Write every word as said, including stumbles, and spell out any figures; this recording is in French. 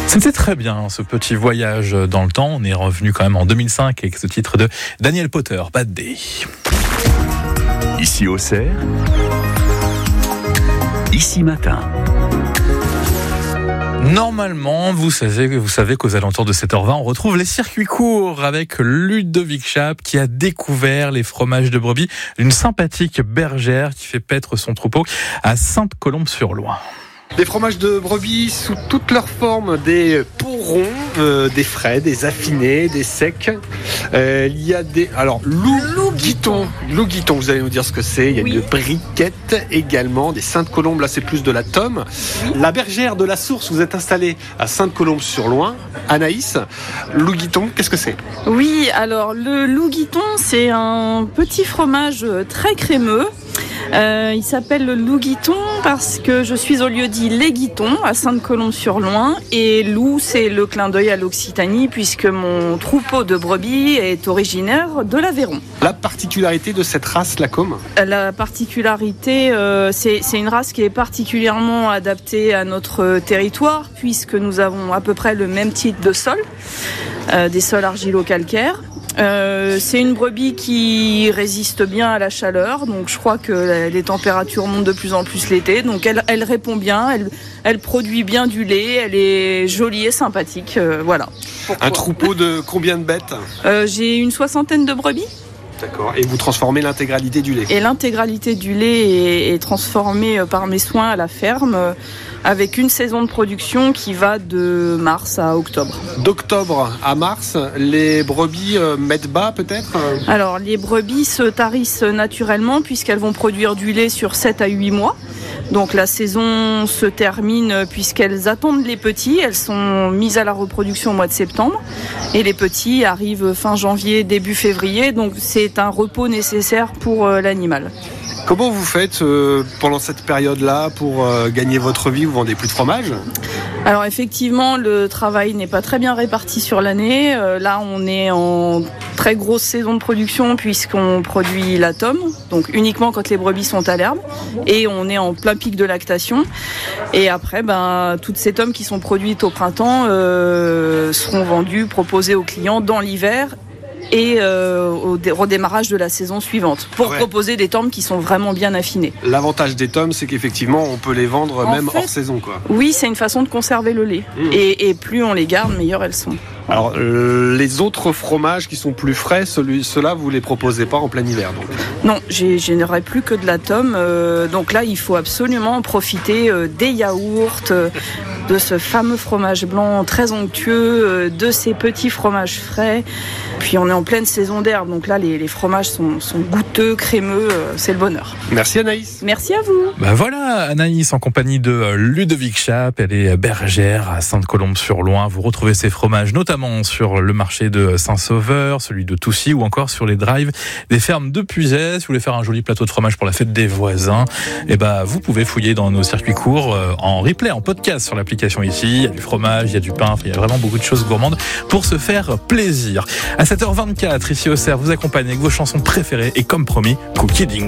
C'était très bien ce petit voyage dans le temps. On est revenu quand même en deux mille cinq avec ce titre de Daniel Powter, Bad Day. Ici Auxerre, ici matin. Normalement, vous savez, vous savez qu'aux alentours de sept heures vingt, on retrouve les circuits courts avec Ludovic Schaap qui a découvert les fromages de brebis d'une sympathique bergère qui fait paître son troupeau à Sainte-Colombe-sur-Loing. Des fromages de brebis sous toutes leurs formes, des pourrons, euh, des frais, des affinés, des secs. Euh, il y a des... Alors, loup-guiton. Loup-guiton, vous allez nous dire ce que c'est. Il y a oui. une briquette également, des Sainte-Colombe, là c'est plus de la tome. Oui. La bergère de la Source, vous êtes installée à Sainte-Colombe-sur-Loing. Anaïs, loup-guiton, qu'est-ce que c'est ? Oui, alors le loup-guiton, c'est un petit fromage très crémeux. Euh, il s'appelle le loup-guiton parce que je suis au lieu-dit Les Guitons à Sainte-Colombe-sur-Loing et loup c'est le clin d'œil à l'Occitanie puisque mon troupeau de brebis est originaire de l'Aveyron. La particularité de cette race, la com ? La particularité, euh, c'est, c'est une race qui est particulièrement adaptée à notre territoire puisque nous avons à peu près le même type de sol, euh, des sols argilo-calcaires. Euh, c'est une brebis qui résiste bien à la chaleur, donc je crois que les températures montent de plus en plus l'été, donc elle, elle répond bien, elle, elle produit bien du lait, elle est jolie et sympathique, euh, voilà. Pourquoi ? Un troupeau de combien de bêtes ? euh, J'ai une soixantaine de brebis. D'accord. Et vous transformez l'intégralité du lait ? Et l'intégralité du lait est, est transformée par mes soins à la ferme, euh, avec une saison de production qui va de mars à octobre. D'octobre à mars, les brebis euh, mettent bas peut-être ? Alors, les brebis se tarissent naturellement puisqu'elles vont produire du lait sur sept à huit mois. Donc la saison se termine puisqu'elles attendent les petits. Elles sont mises à la reproduction au mois de septembre. Et les petits arrivent fin janvier, début février. Donc c'est un repos nécessaire pour euh, l'animal. Comment vous faites euh, pendant cette période-là pour euh, gagner votre vie ? Vous vendez plus de fromage ? Alors effectivement, le travail n'est pas très bien réparti sur l'année. Euh, là, on est en très grosse saison de production puisqu'on produit la tome, donc uniquement quand les brebis sont à l'herbe, et on est en plein pic de lactation. Et après, ben, toutes ces tomes qui sont produites au printemps euh, seront vendues, proposées aux clients dans l'hiver et euh, au dé- redémarrage de la saison suivante pour ouais. proposer des tomes qui sont vraiment bien affinés. L'avantage des tomes, c'est qu'effectivement, on peut les vendre en même fait, hors saison, quoi. Oui, c'est une façon de conserver le lait. Mmh. Et, et plus on les garde, meilleures elles sont. Alors, euh, les autres fromages qui sont plus frais, celui, ceux-là, vous les proposez pas en plein hiver, donc ? Non, j'ai, je n'aurai plus que de la tome. Euh, donc là, il faut absolument profiter euh, des yaourts, euh, de ce fameux fromage blanc très onctueux, euh, de ces petits fromages frais. Puis on est en pleine saison d'herbe, donc là, les, les fromages sont, sont goûteux, crémeux, euh, c'est le bonheur. Merci Anaïs. Merci à vous. Ben voilà, Anaïs en compagnie de Ludovic Schaap, elle est bergère à Sainte-Colombe-sur-Loing. Vous retrouvez ces fromages notamment sur le marché de Saint-Sauveur, celui de Toussy ou encore sur les drives des fermes de Puiset. Si vous voulez faire un joli plateau de fromage pour la fête des voisins, et ben vous pouvez fouiller dans nos circuits courts euh, en replay, en podcast sur l'application ici. Il y a du fromage, il y a du pain, il y a vraiment beaucoup de choses gourmandes pour se faire plaisir. À sept heures vingt-quatre, ici au Auxerre, vous accompagne avec vos chansons préférées et comme promis, Cookie Ding.